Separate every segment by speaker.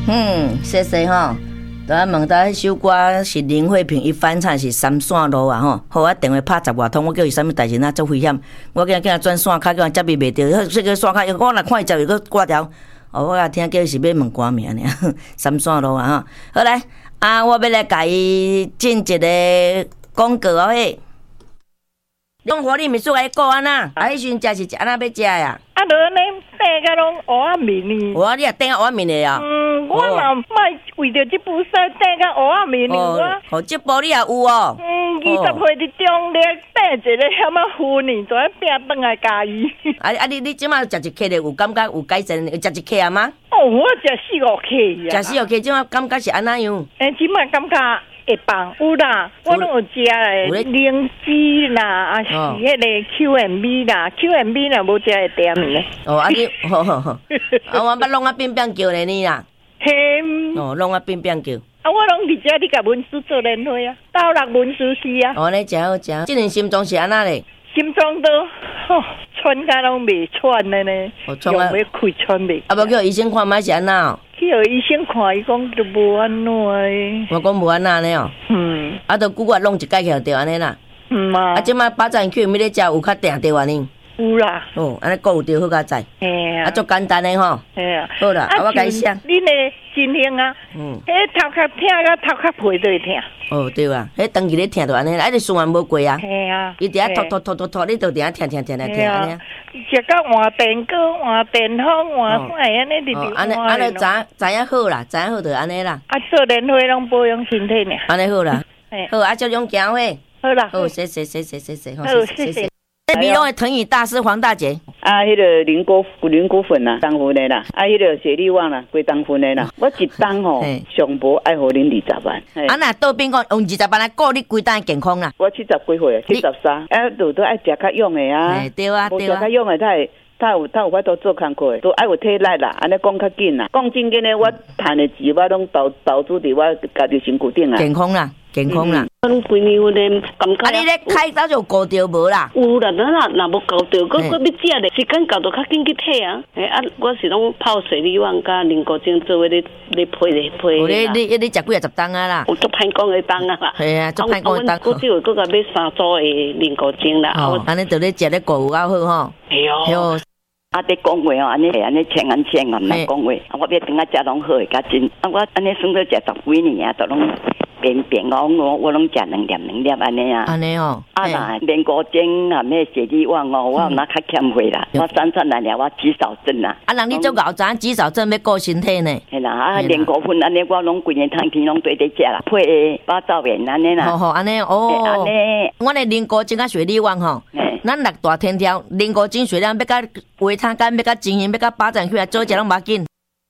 Speaker 1: 谢谢吼。都要问到迄首歌是林慧萍伊翻唱是三线路啊吼，好我电话拍10外通，我叫伊啥物代志那足危险，我叫伊转线卡，叫伊接伊袂着，这个线卡我若看伊接伊个挂掉，我也听叫伊是要问歌名尔，三线路啊吼。好来我要来甲伊进一个广告哦嘿。拢火力秘书来顾安那，迄时阵食是安那要食呀？
Speaker 2: 就安尼订甲拢蚵仔面呢。
Speaker 1: 你也订蚵仔面的啊？
Speaker 2: 我嘛莫为着这部戏订甲蚵仔面呢。
Speaker 1: 这部你也有哦。
Speaker 2: 20岁伫中壢订一个什么婚呢，就要拼转来家己。
Speaker 1: 你即摆食一克咧，有感觉有改善？有食一克啊吗？
Speaker 2: 我食4、5克
Speaker 1: 啊。食4、5克，即摆感觉是安那样？
Speaker 2: 即摆感觉。会放有啦，我拢有食咧，灵芝啦，是迄个 QMB 啦 ，QMB 啦无食会点咧。
Speaker 1: 你好，我捌弄变叫咧你啦。
Speaker 2: 嘿。
Speaker 1: 弄变叫。
Speaker 2: 我拢伫遮，你甲文书做联络啊，到6文书是啊。
Speaker 1: 你真好食，即阵心脏是安那咧？
Speaker 2: 心脏都喘甲拢袂喘咧呢，用要开喘袂。
Speaker 1: 无叫医生看卖是安那？
Speaker 2: 去互医生看，伊讲都无安怎诶。
Speaker 1: 我讲无安那呢哦。都久我弄一摆起就安尼啦。即摆巴掌去咪咧食有较定着安尼。
Speaker 2: 有啦。
Speaker 1: 安尼顾有着好佳哉。足简单诶吼。好啦，我甲你写。
Speaker 2: 恁诶真灵啊。迄头壳疼甲头壳皮都会疼。
Speaker 1: 对啊，迄长期咧疼就安尼啦，就循环无过啊。伊伫遐拖，你就伫遐疼安尼。
Speaker 2: 食到换电锅、换电风、换啥安尼直直。
Speaker 1: 安尼知影好啦，知影好就安尼啦。
Speaker 2: 做年会拢保养身体呢。
Speaker 1: 安尼好啦。好，就用行会。
Speaker 2: 好啦。
Speaker 1: 好，谢谢。好，谢谢。美容的藤椅大师黄大姐。
Speaker 3: 迄个灵果粉啦，当份的啦。迄个雪莉旺啦，归当份的啦。我一当吼，上无爱互恁20万。
Speaker 1: 若倒边讲用20万来顾你规单健康啦。
Speaker 3: 我70几岁，73。都爱食较勇的啊。
Speaker 1: 对啊。
Speaker 3: 无食较勇的，他有法度做工课的，都爱有体力啦。安尼讲较紧啦。讲真紧的，我赚的钱我拢投资伫我家己身躯顶啊。
Speaker 1: 健康啦。
Speaker 3: 阮闺蜜有咧感觉。
Speaker 1: 你咧开早就顾着无啦？
Speaker 3: 有啦，若无顾着，佫要食咧，时间到就较紧去摕啊。我是拢泡水利旺甲灵果精做咧配啦。
Speaker 1: 你食几啊10担啊啦？
Speaker 3: 有足歹讲的担啊啦。
Speaker 1: 系啊，足歹讲的担。
Speaker 3: 佫只有佫甲买3组的灵果精啦。
Speaker 1: 安尼就咧食咧顾有较好吼。
Speaker 3: 系哦。在讲话哦，安尼千安来讲话，我别等下食拢好诶，较真。我安尼算做食10几年啊，都拢变我拢食2粒安尼啊。
Speaker 1: 安尼哦。
Speaker 3: 若莲果精啊，咩雪莉旺哦，我若较欠费啦。我3来了，我肌少症啊。
Speaker 1: 人你做熬早肌少症要顾身体呢。
Speaker 3: 系啦，莲果粉安尼我拢规年汤天拢对食啦，配八枣面安尼啦。
Speaker 1: 好安尼哦。安尼，我的莲果精甲雪莉旺吼。咱6大天条，莲果精、雪莉旺要甲维他干，要甲精英，要甲巴掌去啊，做一拢无要紧。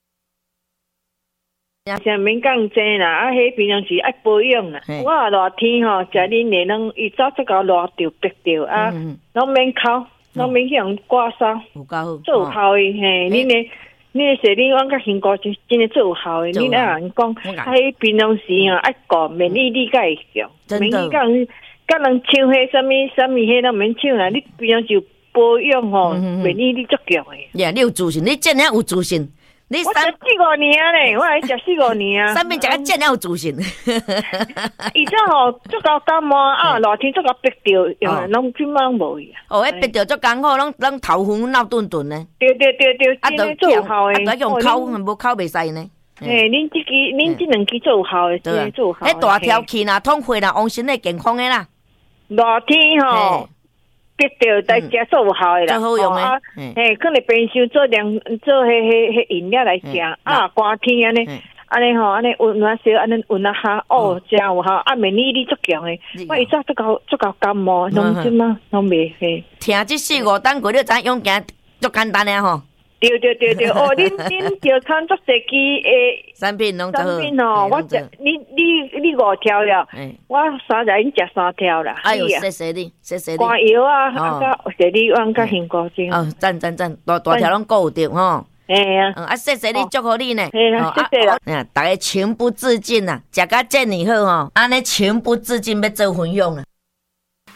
Speaker 2: 现免讲济啦，迄平常时爱保养啦。我热天吼，食恁的拢一早就搞热着、逼着啊，拢免烤，拢免去用刮痧，
Speaker 1: 有够好，
Speaker 2: 做有效的嘿。恁的雪莉旺甲苹果真的做有效的。恁啊人讲，迄平常时吼爱顾免疫力甲会强，免去讲甲人唱迄什么迄拢免唱啦。你平常时保养吼，免疫力足强的。
Speaker 1: 你有自信，你真正有自信。
Speaker 2: 我食4、5年咧，我还食4、5年啊。
Speaker 1: 上面食个真有自信。
Speaker 2: 以前吼，足够感冒啊，热天足够逼着，拢即摆无去啊。
Speaker 1: 迄逼着足艰苦，拢头昏闹顿顿呢。
Speaker 2: 对，真诶做有效诶。
Speaker 1: 用口，无口袂使呢。
Speaker 2: 恁这2支做有效诶，真诶做有效。
Speaker 1: 迄大条气啦，痛血啦，往身体健康诶啦。
Speaker 2: 热天吼。逼着在食做有效的啦，
Speaker 1: 最好用的。
Speaker 2: 可能平时做迄饮料来食啊，寒天安尼吼，安尼温啊烧，安尼温啊下，真有效。免疫力足强的，我一早足够感冒，拢即嘛拢袂嘿。
Speaker 1: 听这4、5单过，你知用行足简单的吼。
Speaker 2: 对，恁就看足侪支诶
Speaker 1: 产品拢
Speaker 2: 产品吼，我食你5条了，我3日已经食3条啦。
Speaker 1: 哎呦，谢谢你。
Speaker 2: 刮药啊，甲雪莉旺甲苹果精。
Speaker 1: 赞，大条拢顾有着吼。谢谢你，祝福你呢。
Speaker 2: 谢谢啦。
Speaker 1: 大家情不自禁啊，食甲这么好吼，安尼情不自禁要做分享啊。